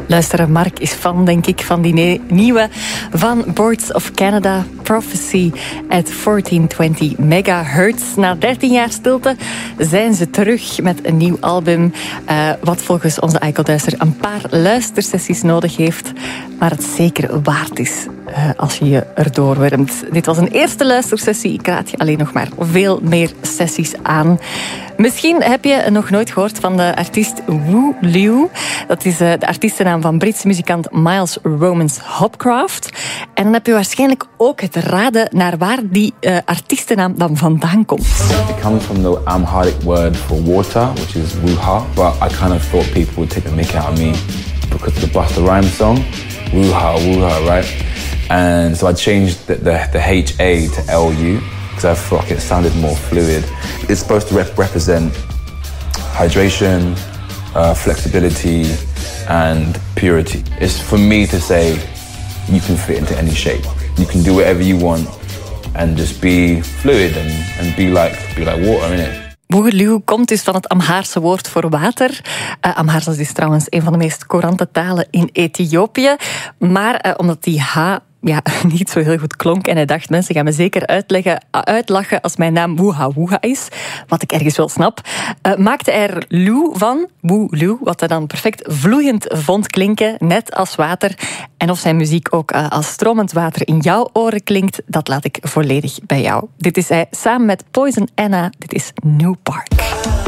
Luisteren, Mark is fan, denk ik, van die nieuwe van Boards of Canada, Prophecy at 1420 megahertz. Na 13 jaar stilte zijn ze terug met een nieuw album, wat volgens onze Eikelduister een paar luistersessies nodig heeft, maar het zeker waard is als je je erdoor wurmt. Dit was een eerste luistersessie. Ik raad je alleen nog maar veel meer sessies aan. Misschien heb je nog nooit gehoord van de artiest Wu Liu. Dat is de artiestennaam van Britse muzikant Miles Romans Hopcroft. En dan heb je waarschijnlijk ook het raden naar waar die artiestennaam dan vandaan komt. It comes from the Amharic word for water, which is wuha. But I kind of thought people would take the mick out of me because of the Busta Rhymes song. Wuha, wuha, right? And so I changed the H-A to L-U because I thought it sounded more fluid. It's supposed to represent hydration, flexibility, and purity. It's for me to say you can fit into any shape. You can do whatever you want and just be fluid and be like water, innit? Wu Liu komt dus van het Amhaarse woord voor water. Amhaars is trouwens een van de meest courante talen in Ethiopië. Maar omdat die H niet zo heel goed klonk en hij dacht, mensen gaan me zeker uitlachen als mijn naam Wuha Wuha is, wat ik ergens wel snap, maakte hij er Liu van, Wu Liu, wat hij dan perfect vloeiend vond klinken, net als water. En of zijn muziek ook als stromend water in jouw oren klinkt, dat laat ik volledig bij jou. Dit is hij samen met Poison Anna. Dit is New Park.